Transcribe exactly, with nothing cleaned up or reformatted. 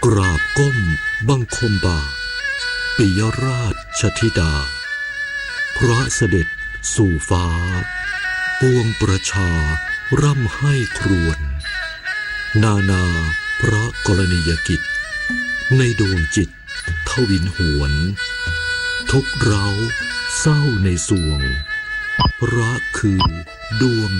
กราบก้มบังคมบาทปิยราชธิดาพระเสด็จสู่ฟ้าปวงประชาร่ำให้ครวญนานาพระกรณียกิจในดวงจิตทวินหวนทุกเราเศร้าในสวงพระคือดวง